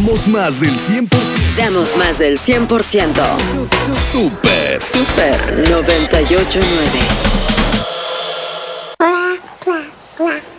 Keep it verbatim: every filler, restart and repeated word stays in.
Damos más del cien por ciento. Damos más del cien por ciento. Super. Super noventa y ocho punto nueve. Clac, clac, clac.